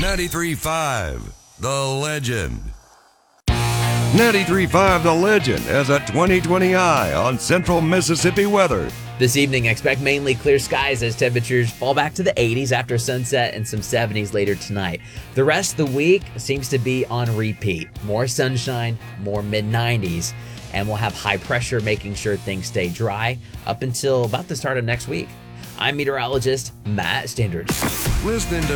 93.5 The Legend. 93.5 The Legend has a 20/20 eye on central Mississippi weather. This evening, expect mainly clear skies as temperatures fall back to the 80s after sunset and some 70s later tonight. The rest of the week seems to be on repeat. More sunshine, more mid-90s, and we'll have high pressure making sure things stay dry up until about the start of next week. I'm meteorologist Matt Standridge. Listening to